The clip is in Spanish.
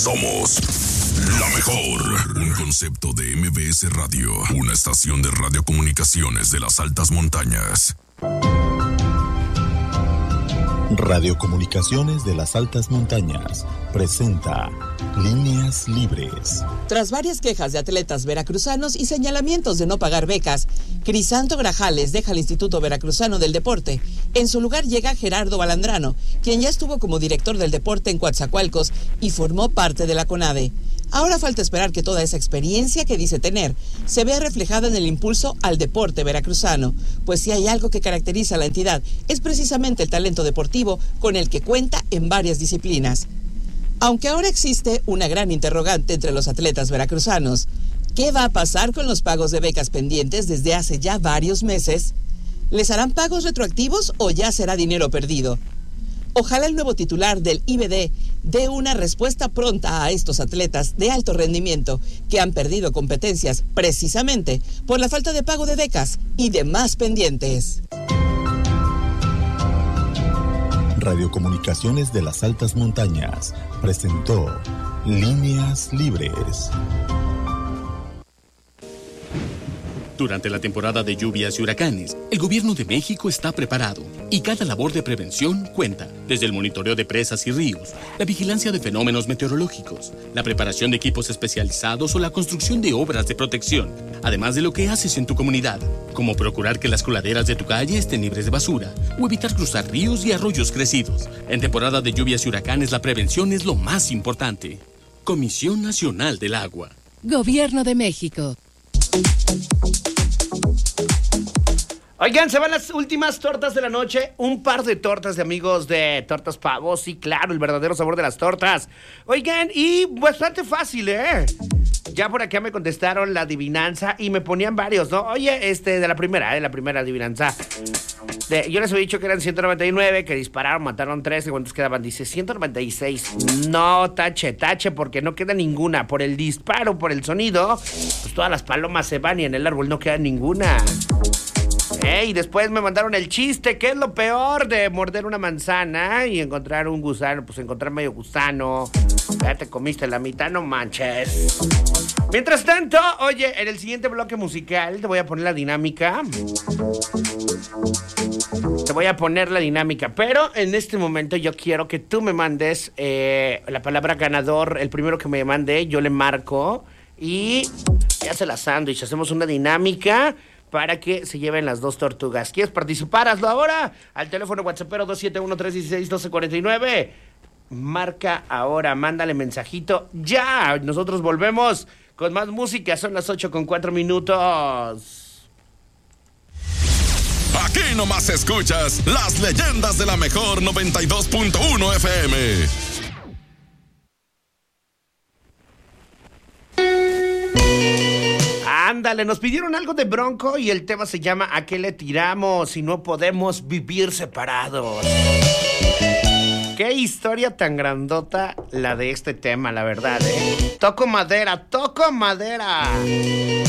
Somos la mejor. Un concepto de MBS Radio. Una estación de radiocomunicaciones de las altas montañas. Radiocomunicaciones de las altas montañas presenta Líneas Libres. Tras varias quejas de atletas veracruzanos y señalamientos de no pagar becas, Crisanto Grajales deja el Instituto Veracruzano del Deporte. En su lugar llega Gerardo Balandrano, quien ya estuvo como director del deporte en Coatzacoalcos y formó parte de la CONADE. Ahora falta esperar que toda esa experiencia que dice tener se vea reflejada en el impulso al deporte veracruzano, pues si hay algo que caracteriza a la entidad es precisamente el talento deportivo con el que cuenta en varias disciplinas. Aunque ahora existe una gran interrogante entre los atletas veracruzanos, ¿qué va a pasar con los pagos de becas pendientes desde hace ya varios meses? ¿Les harán pagos retroactivos o ya será dinero perdido? Ojalá el nuevo titular del IBD dé una respuesta pronta a estos atletas de alto rendimiento que han perdido competencias precisamente por la falta de pago de becas y demás pendientes. Radiocomunicaciones de las altas montañas presentó Líneas Libres. Durante la temporada de lluvias y huracanes, el Gobierno de México está preparado y cada labor de prevención cuenta, desde el monitoreo de presas y ríos, la vigilancia de fenómenos meteorológicos, la preparación de equipos especializados o la construcción de obras de protección, además de lo que haces en tu comunidad, como procurar que las coladeras de tu calle estén libres de basura o evitar cruzar ríos y arroyos crecidos. En temporada de lluvias y huracanes, la prevención es lo más importante. Comisión Nacional del Agua. Gobierno de México. Oigan, se van las últimas tortas de la noche. Un par de tortas de amigos de Tortas Pavo. Sí, claro, el verdadero sabor de las tortas. Oigan, y bastante fácil, ¿eh? Ya por acá me contestaron la adivinanza y me ponían varios, ¿no? Oye, de la primera adivinanza. Yo les había dicho que eran 199, que dispararon, mataron 13. ¿Cuántos quedaban? Dice 196. No, tache, porque no queda ninguna. Por el disparo, por el sonido, pues todas las palomas se van y en el árbol no queda ninguna. Y después me mandaron el chiste. ¿Qué es lo peor de morder una manzana y encontrar un gusano? Pues encontrar medio gusano. Ya te comiste la mitad, no manches. Mientras tanto, oye, en el siguiente bloque musical te voy a poner la dinámica. Pero en este momento yo quiero que tú me mandes la palabra ganador. El primero que me mande, yo le marco y ya hace la sándwich. Hacemos una dinámica para que se lleven las dos tortugas. ¿Quieres participar? Hazlo ahora. Al teléfono WhatsAppero 271-316-1249. Marca ahora, mándale mensajito. ¡Ya! Nosotros volvemos con más música. Son las 8:04. Aquí nomás escuchas las leyendas de la mejor 92.1 FM. Ándale, nos pidieron algo de Bronco y el tema se llama ¿A qué le tiramos si no podemos vivir separados? Qué historia tan grandota la de este tema, la verdad, ¿eh? Toco madera.